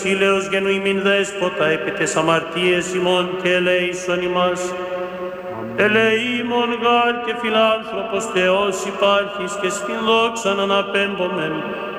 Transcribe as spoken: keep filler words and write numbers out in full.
Βασίλεως γενουήμην δέσποτα, επί τες αμαρτίες ημών και ελέησον ημάς. Ελεήμων γάρ και φιλάνθρωπος Θεός υπάρχεις και στην δόξαν αναπέμπομεν,